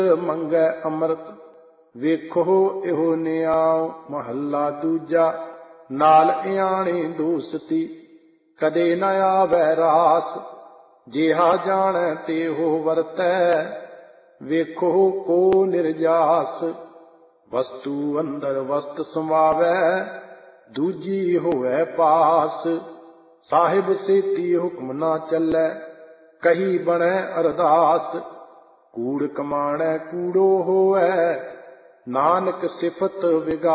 ਮੰਗੈ ਅੰਮ੍ਰਿਤ। ਵੇਖੋ ਇਹੋ ਨਿਆਉ ਮਹੱਲਾ ਦੂਜਾ। ਨਾਲ ਇਆਣੇ ਦੋਸਤੀ ਕਦੇ ਨ ਆਵੈ ਰਾਸ। ਜਿਹਾ ਜਾਣੈ ਤੇਹੋ ਵਰਤੈ ਵੇਖੋ ਕੋ ਨਿਰਜਾਸ। ਵਸਤੂ ਅੰਦਰ ਵਸਤ ਸਮਾਵੈ ਦੂਜੀ ਹੋਵੈ ਪਾਸ। ਸਾਹਿਬ ਸੇਤੀ ਹੁਕਮ ਨਾ ਚੱਲੈ ਕਹੀ ਬਣੈ ਅਰਦਾਸ। ਕੂੜ ਕਮਾਣੈ ਕੂੜੋ ਹੋਵੈ ਨਾਨਕ ਸਿਫਤ ਵਿਗਾਸ।